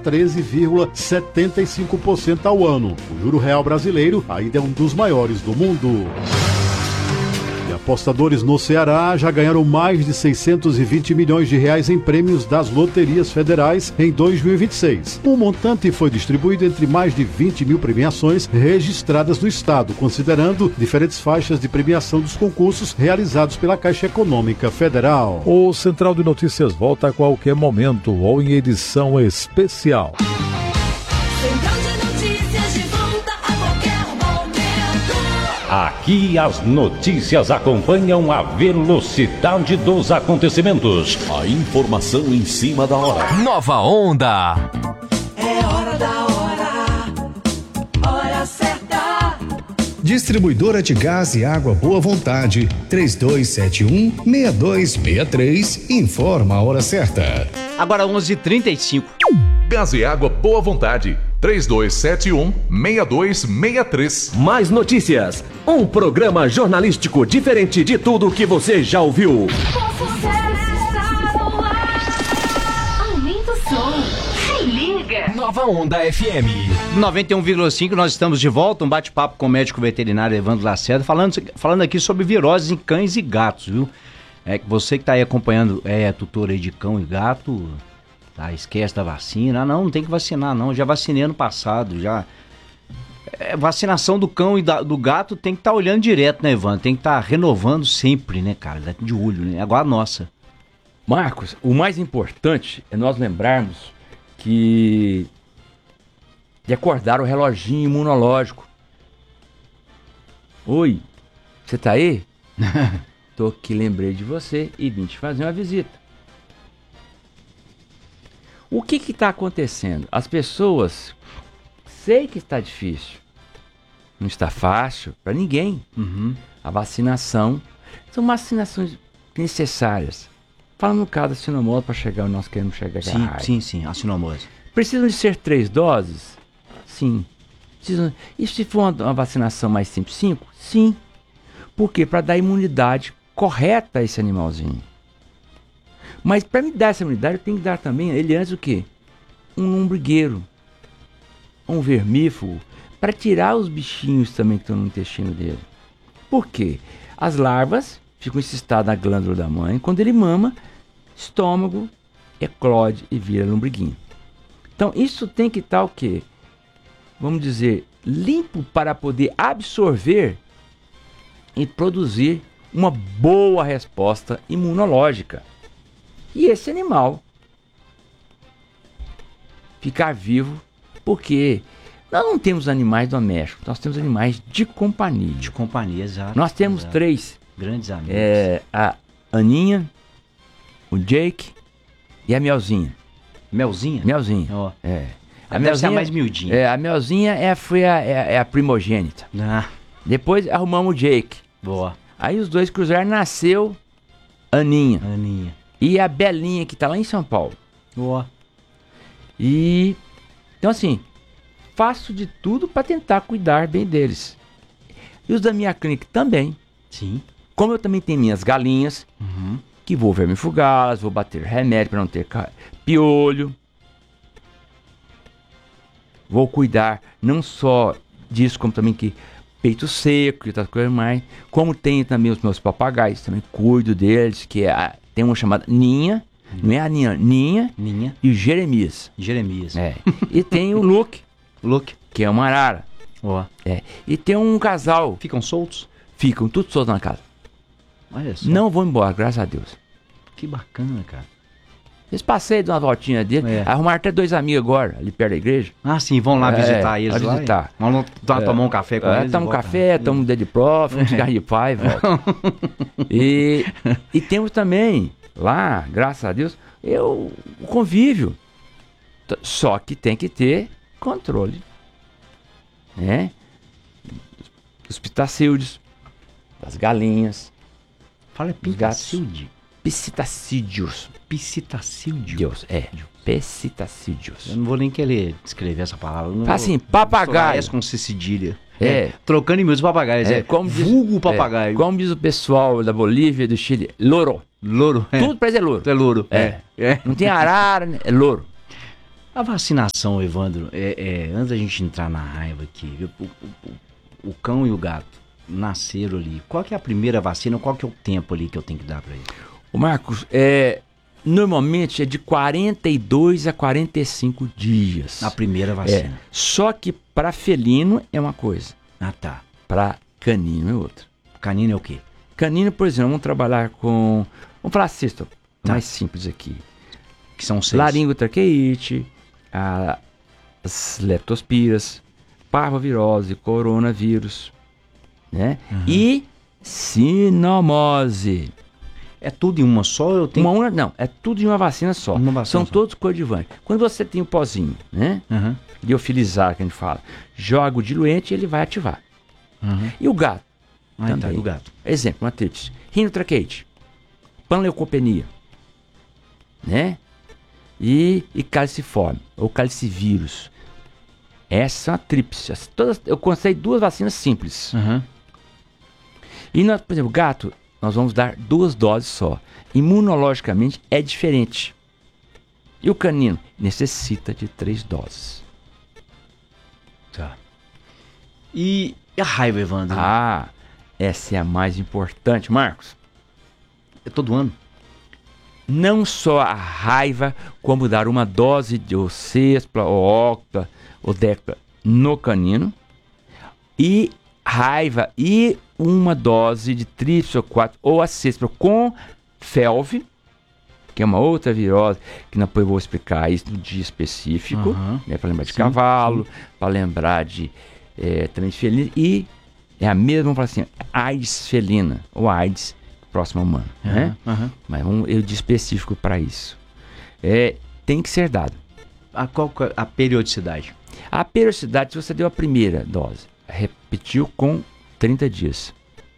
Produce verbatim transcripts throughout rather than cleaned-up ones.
treze vírgula setenta e cinco por cento ao ano. O juro real brasileiro ainda é um dos maiores do mundo. E apostadores no Ceará já ganharam mais de seiscentos e vinte milhões de reais em prêmios das loterias federais em dois mil e vinte e seis. O montante foi distribuído entre mais de vinte mil premiações registradas no estado, considerando diferentes faixas de premiação dos concursos realizados pela Caixa Econômica Federal. O Central de Notícias volta a qualquer momento ou em edição especial. Aqui as notícias acompanham a velocidade dos acontecimentos. A informação em cima da hora. Nova Onda. É hora da hora. Hora certa. Distribuidora de Gás e Água Boa Vontade, três dois sete um, seis dois seis três, informa a hora certa. Agora onze e trinta e cinco. Gás e Água Boa Vontade, três dois sete um, seis dois seis três. Mais notícias, um programa jornalístico diferente de tudo que você já ouviu. Aumenta o som. Se liga. Nova Onda F M. noventa e um vírgula cinco, nós estamos de volta, um bate-papo com o médico veterinário Evandro Lacerda, falando, falando aqui sobre viroses em cães e gatos, viu? É que você que está aí acompanhando, é tutor aí de cão e gato... Tá, esquece da vacina. Ah, não, não tem que vacinar, não. Já vacinei ano passado, já. É, vacinação do cão e da, do gato tem que estar tá olhando direto, né, Evandro? Tem que estar tá renovando sempre, né, cara? De olho, né? Agora a nossa. Marcos, o mais importante é nós lembrarmos que de acordar o reloginho imunológico. Oi, você tá aí? Tô aqui, lembrei de você e vim te fazer uma visita. O que que tá acontecendo? As pessoas, sei que está difícil, não está fácil para ninguém. Uhum. A vacinação, são vacinações necessárias. Fala no caso da sinomose para chegar onde nós queremos chegar. Sim, sim, sim, a sinomose. Precisam de ser três doses? Sim. Precisam... E se for uma, uma vacinação mais simples, cinco? Sim. Por quê? Para dar imunidade correta a esse animalzinho. Mas para me dar essa imunidade, eu tenho que dar também ele antes o quê? Um lombrigueiro, um vermífugo, para tirar os bichinhos também que estão no intestino dele. Por quê? As larvas ficam encistadas na glândula da mãe, quando ele mama, estômago eclode e vira lombriguinho. Então isso tem que estar o quê? Vamos dizer, limpo para poder absorver e produzir uma boa resposta imunológica. E esse animal ficar vivo, porque nós não temos animais domésticos, nós temos animais de companhia. De companhia, exato. Nós temos exato. três. Grandes amigos. É, a Aninha, o Jake e a Melzinha. Melzinha? Melzinha. Ó. É. A Melzinha é mais miudinha. É, a Melzinha é, foi a, é, é a primogênita. Ah. Depois arrumamos o Jake. Boa. Aí os dois cruzaram, nasceu Aninha. Aninha. E a Belinha, que tá lá em São Paulo. Boa. E... Então assim, faço de tudo para tentar cuidar bem deles. E os da minha clínica também. Sim. Como eu também tenho minhas galinhas, uhum. que vou vermifugá-las, vou bater remédio para não ter piolho. Vou cuidar não só disso, como também que peito seco e outras coisas mais. Como tenho também os meus papagaios, também cuido deles, que é a, tem uma chamada Ninha, uhum. não é a Ninha, Ninha, Ninha. E o Jeremias. Jeremias. É. E tem o Luke, Luke, que é uma arara. Ó. É. E tem um casal. Ficam soltos? Ficam tudo soltos na casa. Olha só. Não vão embora, graças a Deus. Que bacana, cara. Eles passeiam de uma voltinha dele. É. Arrumaram até dois amigos agora, ali perto da igreja. Ah, sim, vão lá é, visitar eles lá. Visitar. Vamos lá é. tomar um café com é, eles. Toma um café, toma um dedo de prof, um cigarro de pai, volta. e, e temos também, lá, graças a Deus, eu, o convívio. Só que tem que ter controle. Né? Dos pitacídeos, das galinhas. Fala pitacídeo. Piscitacídeos. Piscitacídeos. É. Piscitacídeos. Eu não vou nem querer escrever essa palavra. Não assim, papagaio. S com C cedilha. É. é. Trocando em miúdos papagaios. É. é. Como diz, vulgo papagaio. É. Como diz o pessoal da Bolívia e do Chile. Louro. Louro. Tudo é. pra dizer louro. É louro. É. é. Não tem arara, é louro. A vacinação, Evandro, é, é, antes da gente entrar na raiva aqui, o, o, o cão e o gato nasceram ali. Qual que é a primeira vacina? Qual que é o tempo ali que eu tenho que dar para ele? O Marcos, é, normalmente é de quarenta e dois a quarenta e cinco dias. A primeira vacina. É, só que para felino é uma coisa. Ah, tá. Para canino é outra. Canino é o quê? Canino, por exemplo, vamos trabalhar com... Vamos falar cisto, tá. mais simples aqui. Que são seis. Laringotraqueite, a, as leptospiras, parvovirose, coronavírus, né? Uhum. E sinomose. É tudo em uma só? Eu tenho... uma, não, é tudo em uma vacina só. Uma vacina São só. todos coadjuvantes. Quando você tem o pozinho, né? Uhum. Liofilizar, que a gente fala, joga o diluente e ele vai ativar. Uhum. E o gato? Ah, também. Tá, do gato. Exemplo, matriz. Rinotraqueite, panleucopenia, né? E, e caliciforme, ou calicivírus. Essas são a tríplice. Todas, eu considerei duas vacinas simples. Uhum. E, nós, por exemplo, gato, nós vamos dar duas doses só. Imunologicamente é diferente. E o canino necessita de três doses. Tá. E a raiva, Evandro? Ah, essa é a mais importante, Marcos. É todo ano? Não só a raiva, como dar uma dose de ou sexta, ou octa, ou decta no canino. E raiva e uma dose de tríplice ou quatro, ou a sexta com felve, que é uma outra virose, que depois eu vou explicar isso no dia específico, uhum. né, para lembrar de sim, cavalo, para lembrar de é, transfelina, e é a mesma, vamos falar assim, AIDS felina, ou AIDS próxima humana, uhum, né? Uhum. Mas um eu de específico para isso. É, tem que ser dado. A, qual a periodicidade? A periodicidade, se você deu a primeira dose, repetiu com trinta dias.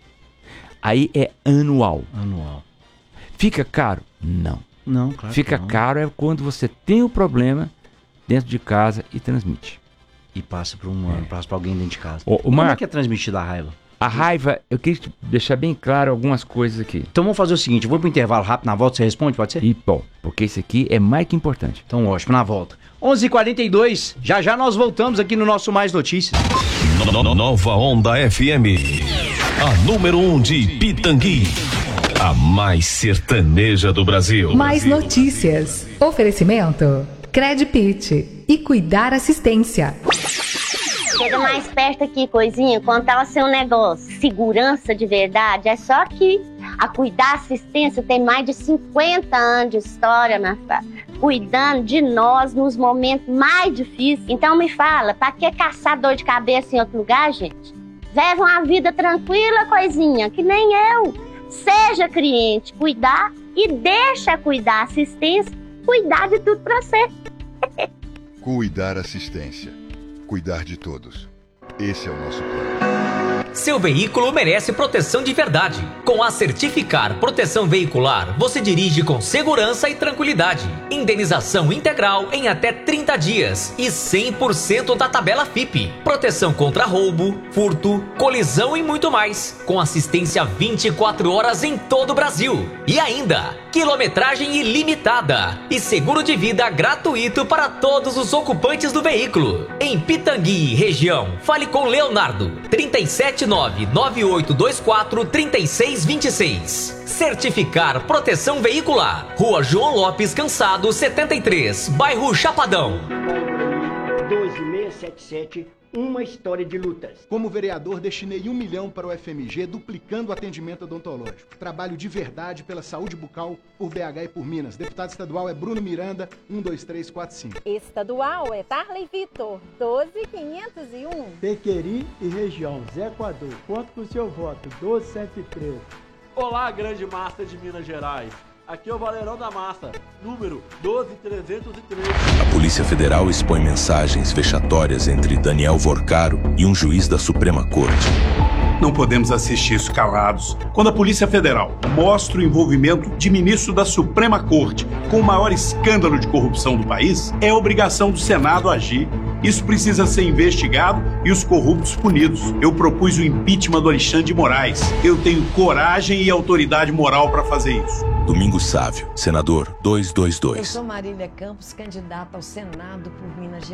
Aí é anual. Anual. Fica caro? Não. Não, claro. Fica não. caro é quando você tem o problema dentro de casa e transmite. E passa para um ano, é. passa para alguém dentro de casa. O, o Como Mar... é que é transmitida a raiva? A raiva, eu queria deixar bem claro algumas coisas aqui. Então vamos fazer o seguinte, eu vou pro intervalo rápido, na volta você responde, pode ser? E bom, porque isso aqui é mais que importante. Então ótimo, na volta. onze e quarenta e dois, já já nós voltamos aqui no nosso Mais Notícias. No, no, Nova Onda F M, a número um de Pitangui, a mais sertaneja do Brasil. Mais Notícias, oferecimento, Credpit e Cuidar Assistência. Chega mais perto aqui, coisinha, contar o seu negócio. Segurança de verdade é só aqui. A Cuidar Assistência tem mais de cinquenta anos de história, minha filha, cuidando de nós nos momentos mais difíceis. Então me fala, pra que caçar dor de cabeça em outro lugar, gente? Vive uma vida tranquila, coisinha, que nem eu. Seja cliente, cuidar e deixa Cuidar Assistência cuidar de tudo pra você. Cuidar Assistência. Cuidar de todos. Esse é o nosso plano. Seu veículo merece proteção de verdade. Com a Certificar Proteção Veicular, você dirige com segurança e tranquilidade. Indenização integral em até trinta dias e cem por cento da tabela F I P. Proteção contra roubo, furto, colisão e muito mais. Com assistência vinte e quatro horas em todo o Brasil. E ainda, quilometragem ilimitada e seguro de vida gratuito para todos os ocupantes do veículo. Em Pitangui, região, fale com Leonardo, trinta e sete nove nove oito dois quatro três seis dois seis. Certificar Proteção Veicular. Rua João Lopes Cansado, setenta e três, bairro Chapadão. doze mil seiscentos e setenta e sete, uma história de lutas. Como vereador, destinei um milhão para o F M G, duplicando o atendimento odontológico. Trabalho de verdade pela saúde bucal, por B H e por Minas. Deputado estadual é Bruno Miranda, um dois três quatro cinco. Estadual é Tarley Vitor, doze mil quinhentos e um. Tequeri e região, Zé Equador. Conto com o seu voto, doze mil cento e treze. Olá, grande massa de Minas Gerais. Aqui é o Valerão da Massa, número doze mil trezentos e treze. A Polícia Federal expõe mensagens vexatórias entre Daniel Vorcaro e um juiz da Suprema Corte. Não podemos assistir isso calados. Quando a Polícia Federal mostra o envolvimento de ministro da Suprema Corte com o maior escândalo de corrupção do país, é obrigação do Senado agir. Isso precisa ser investigado e os corruptos punidos. Eu propus o impeachment do Alexandre de Moraes. Eu tenho coragem e autoridade moral para fazer isso. Domingos Sávio, senador duzentos e vinte e dois. Eu sou Marília Campos, candidata ao Senado por Minas Gerais.